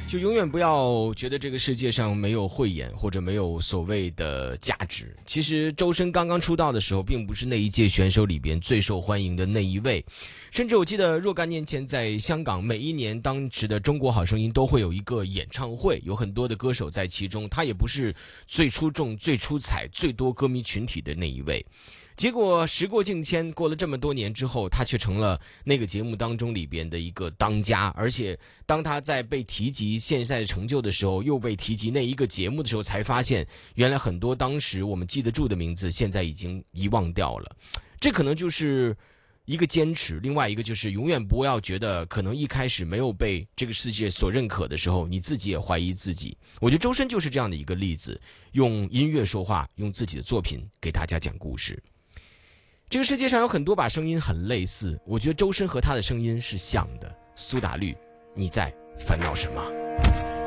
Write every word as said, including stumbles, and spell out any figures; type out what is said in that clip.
就永远不要觉得这个世界上没有慧眼，或者没有所谓的价值。其实周深刚刚出道的时候，并不是那一届选手里边最受欢迎的那一位，甚至我记得若干年前在香港，每一年当时的中国好声音都会有一个演唱会，有很多的歌手在其中，他也不是最出众、最出彩、最多歌迷群体的那一位。结果时过境迁，过了这么多年之后，他却成了那个节目当中里边的一个当家，而且当他在被提及现在的成就的时候，又被提及那一个节目的时候，才发现原来很多当时我们记得住的名字，现在已经遗忘掉了。这可能就是一个坚持，另外一个就是永远不要觉得可能一开始没有被这个世界所认可的时候，你自己也怀疑自己。我觉得周深就是这样的一个例子，用音乐说话，用自己的作品给大家讲故事。这个世界上有很多把声音很类似，我觉得周深和他的声音是像的。苏打绿，你在烦恼什么？